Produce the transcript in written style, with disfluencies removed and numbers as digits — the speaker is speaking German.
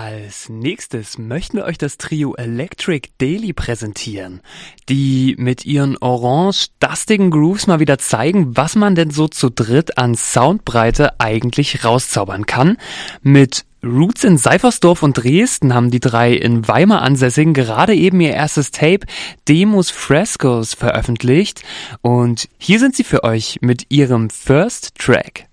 Als nächstes möchten wir euch das Trio Electric Daily präsentieren, die mit ihren orange-dustigen Grooves mal wieder zeigen, was man denn so zu dritt an Soundbreite eigentlich rauszaubern kann. Mit Roots in Seifersdorf und Dresden haben die drei in Weimar ansässigen gerade eben ihr erstes Tape Demos Frescoes veröffentlicht und hier sind sie für euch mit ihrem First Track.